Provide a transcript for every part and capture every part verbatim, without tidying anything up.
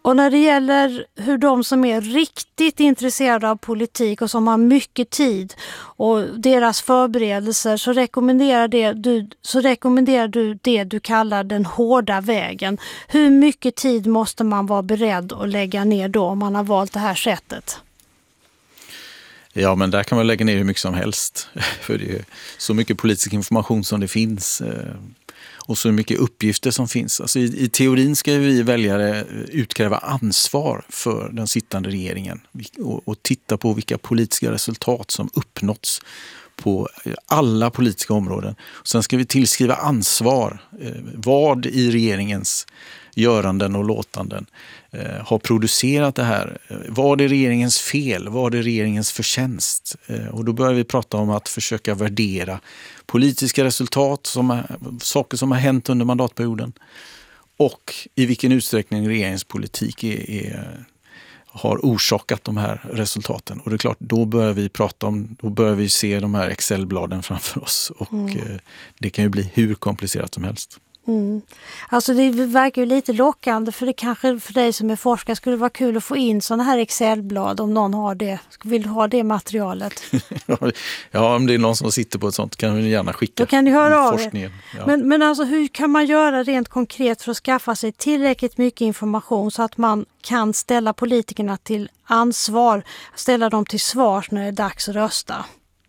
Och när det gäller hur de som är riktigt intresserade av politik och som har mycket tid och deras förberedelser, så rekommenderar, det du, så rekommenderar du det du kallar den hårda vägen. Hur mycket tid måste man vara beredd att lägga ner då om man har valt det här sättet? Ja, men där kan man lägga ner hur mycket som helst. För det är så mycket politisk information som det finns. Och så mycket uppgifter som finns. Alltså i, i teorin ska vi väljare utkräva ansvar för den sittande regeringen. Och, och titta på vilka politiska resultat som uppnåtts på alla politiska områden. Sen ska vi tillskriva ansvar. Eh, vad i regeringens göranden och låtanden eh, har producerat det här. Vad är regeringens fel? Vad är regeringens förtjänst? Eh, och då börjar vi prata om att försöka värdera politiska resultat, som är, saker som har hänt under mandatperioden, och i vilken utsträckning regeringens politik är, är, har orsakat de här resultaten. Och det är klart, då börjar vi prata om, då börjar vi se de här Excel-bladen framför oss, och mm. eh, det kan ju bli hur komplicerat som helst. Mm. Alltså det verkar ju lite lockande, för det kanske för dig som är forskare skulle vara kul att få in sådana här Excel-blad om någon har det. Vill ha det materialet? Ja, om det är någon som sitter på ett sånt kan vi gärna skicka. Då kan ni höra av er. Ja. Men, men alltså hur kan man göra rent konkret för att skaffa sig tillräckligt mycket information så att man kan ställa politikerna till ansvar, ställa dem till svars när det är dags att rösta?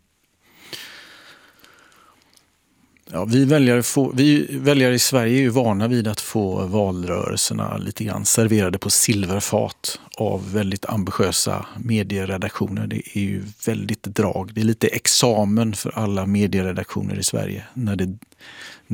Ja, vi, väljare får, vi väljare i Sverige är ju vana vid att få valrörelserna lite grann serverade på silverfat av väldigt ambitiösa medieredaktioner. Det är ju väldigt drag. Det är lite examen för alla medieredaktioner i Sverige när det